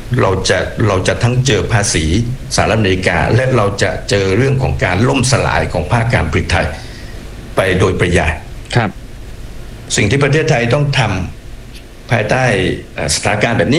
เราจะทั้งเจอภาษีสหรัฐอเมริกาและเราจะเจอเรื่องของการล่มสลายของภาคการผลิตไทยไปโดยปริยายครับสิ่งที่ประเทศไทยต้องทำภายใต้สถานการณ์แบบนี้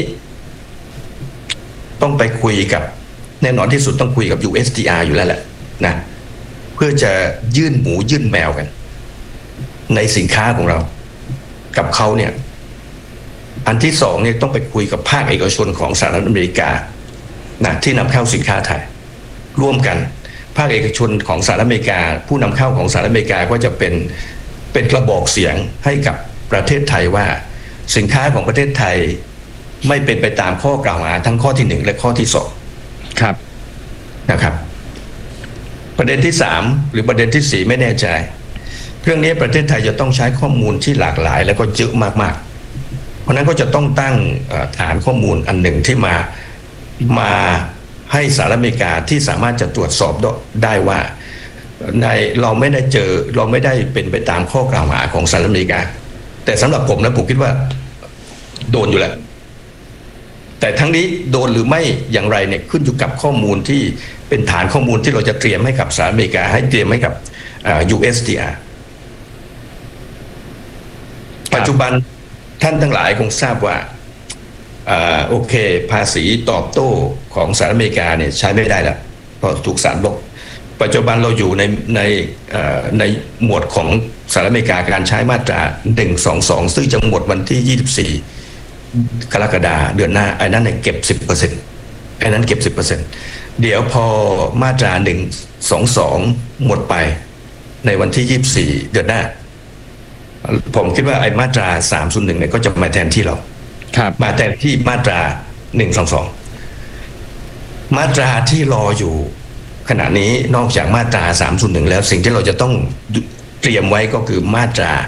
ต้องไปคุยกับแน่นอนที่สุดต้องคุยกับ USTR อยู่แล้วแหละนะเพื่อจะยื่นหมูยื่นแมวกันในสินค้าของเรากับเขาเนี่ยอันที่สองเนี่ยต้องไปคุยกับภาคเอกชนของสหรัฐอเมริกานะที่นำเข้าสินค้าไทยร่วมกันภาคเอกชนของสหรัฐอเมริกาผู้นำเข้าของสหรัฐอเมริกาก็จะเป็นกระบอกเสียงให้กับประเทศไทยว่าสินค้าของประเทศไทยไม่เป็นไปตามข้อกล่าวหาทั้งข้อที่1และข้อที่2 ครับนะครับประเด็นที่3หรือประเด็นที่4ไม่แน่ใจเรื่องนี้ประเทศไทยจะต้องใช้ข้อมูลที่หลากหลายแล้วก็เยอะมากๆเพราะนั้นก็จะต้องตั้งฐานข้อมูลอันหนึ่งที่มาให้สหรัฐอเมริกาที่สามารถจะตรวจสอบได้ว่าเราไม่ได้เป็นไปตามข้อกล่าวหาของสหรัฐอเมริกาแต่สำหรับผมนะผมคิดว่าโดนอยู่แล้วแต่ทั้งนี้โดนหรือไม่อย่างไรเนี่ยขึ้นอยู่กับข้อมูลที่เป็นฐานข้อมูลที่เราจะเตรียมให้กับสหรัฐอเมริกาให้เตรียมให้กับUSTR ปัจจุบันท่านทั้งหลายคงทราบว่าโอเคภาษีตอบโต้ของสหรัฐอเมริกาเนี่ยใช้ไม่ได้แล้วเพราะถูกศาลบล็อกปัจจุบันเราอยู่ในหมวดของสหรัฐอเมริกาการใช้มาตรา122ซึ่งจะหมดวันที่24กรกฎาคมเดือนหน้าไอ้นั้นเนี่ยเก็บ 10% ไอ้นั้นเก็บ 10% เดี๋ยวพอมาตรา122หมดไปในวันที่24เดือนหน้าผมคิดว่าไอ้มาตรา301เนี่ยก็จะมาแทนที่เรามาแทนที่มาตรา122มาตราที่รออยู่ขณะนี้นอกจากมาตรา301แล้วสิ่งที่เราจะต้องเตรียมไว้ก็คือมาตรา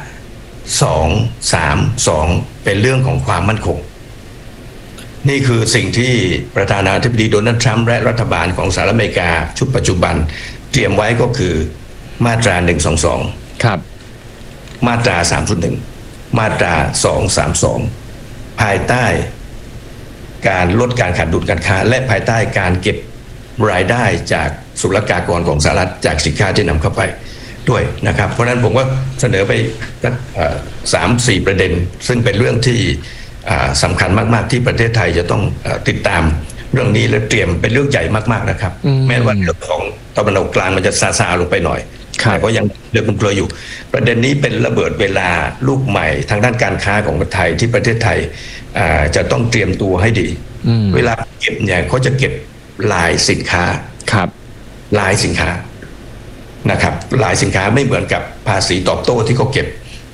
232เป็นเรื่องของความมั่นคงนี่คือสิ่งที่ประธานาธิบดีโดนัลด์ทรัมป์และรัฐบาลของสหรัฐอเมริกาชุดปัจจุบันเตรียมไว้ก็คือมาตรา122 ครับมาตรา301มาตรา232ภายใต้การลดการขาดดุลการค้าและภายใต้การเก็บรายได้จากศุลกากรของสหรัฐจากสินค้าที่นำเข้าไปด้วยนะครับเพราะฉะนั้นผมก็เสนอไป3-4 ประเด็นซึ่งเป็นเรื่องที่สำคัญมากๆที่ประเทศไทยจะต้องติดตามเรื่องนี้และเตรียมเป็นเรื่องใหญ่มากๆนะครับแม้ว่าเรื่องของตะวันออกกลางมันจะซาลงไปหน่อยแต่ก็ยังเดือดเกลืออยู่ประเด็นนี้เป็นระเบิดเวลาลูกใหม่ทางด้านการค้าของประเทศไทยที่ประเทศไทยจะต้องเตรียมตัวให้ดีเวลาเก็บเนี่ยเขาจะเก็บลายสินค้าลายสินค้านะครับลายสินค้าไม่เหมือนกับภาษีตอบโต้ที่เขาเก็บ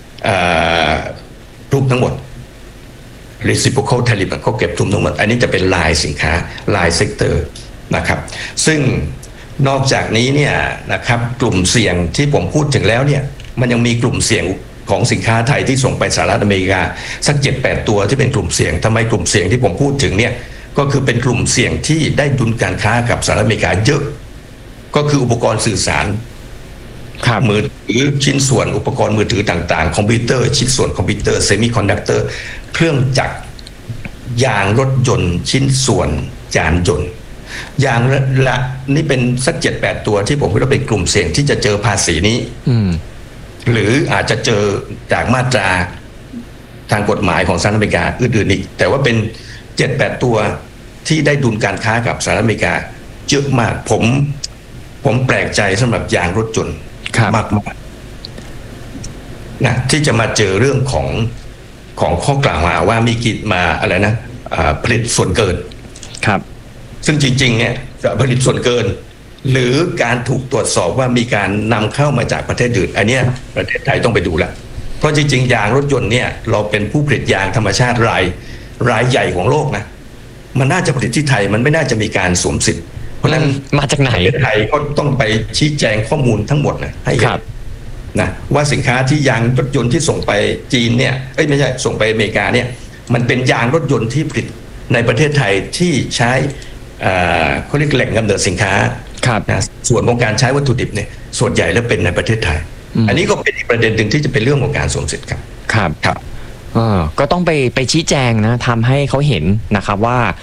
ทุกทั้งหมด reciprocal tariff เขาเก็บทุกทั้งหมดอันนี้จะเป็นลายสินค้าลายเซกเตอร์นะครับซึ่งนอกจากนี้เนี่ยนะครับกลุ่มเสี่ยงที่ผมพูดถึงแล้วเนี่ยมันยังมีกลุ่มเสี่ยงของสินค้าไทยที่ส่งไปสหรัฐอเมริกาสัก 7-8 ตัวที่เป็นกลุ่มเสี่ยงทำไมกลุ่มเสี่ยงที่ผมพูดถึงเนี่ยก็คือเป็นกลุ่มเสี่ยงที่ได้ดุลการค้ากับสหรัฐอเมริกาเยอะก็คืออุปกรณ์สื่อสารมือถือชิ้นส่วนอุปกรณ์มือถือต่างๆคอมพิวเตอร์ชิ้นส่วนคอมพิวเตอร์เซมิคอนดักเตอร์เครื่องจักรยางรถยนต์ชิ้นส่วนยานยนต์อย่างละนี่เป็นสัก 7-8 ตัวที่ผมคิดว่าเป็นกลุ่มเสี่ยงที่จะเจอภาษีนี้หรืออาจจะเจอจากมาตราทางกฎหมายของสหรัฐอเมริกาอื่นๆอีกแต่ว่าเป็น 7-8 ตัวที่ได้ดุลการค้ากับสหรัฐอเมริกาเยอะมากผมแปลกใจสำหรับยางรถยนต์มากๆนะที่จะมาเจอเรื่องของข้อกล่าวหาว่ามีกิจมาอะไรนะผลิตส่วนเกินซึ่งจริงๆเนี่ยจะผลิตส่วนเกินหรือการถูกตรวจสอบว่ามีการนำเข้ามาจากประเทศอื่นอันนี้ประเทศไทยต้องไปดูละเพราะจริงๆยางรถยนต์เนี่ยเราเป็นผู้ผลิตยางธรรมชาติรายใหญ่ของโลกนะมันน่าจะผลิตที่ไทยมันไม่น่าจะมีการสวมสิทธิ์เพราะนั้นมาจากไหนประเทศไทยก็ต้องไปชี้แจงข้อมูลทั้งหมดนะให้เห็นนะว่าสินค้าที่ยางรถยนต์ที่ส่งไปจีนเนี่ยไม่ใช่ส่งไปอเมริกาเนี่ยมันเป็นยางรถยนต์ที่ผลิตในประเทศไทยที่ใช้เขาเรียกแหล่งกำเนิดสินค้านะส่วนของการใช้วัตถุดิบเนี่ยส่วนใหญ่แล้วเป็นในประเทศไทยอันนี้ก็เป็นอีกประเด็นหนึ่งที่จะเป็นเรื่องของการสวมสิทธิ์ครับก็ต้องไปชี้แจงนะทำให้เขาเห็นนะครับว่า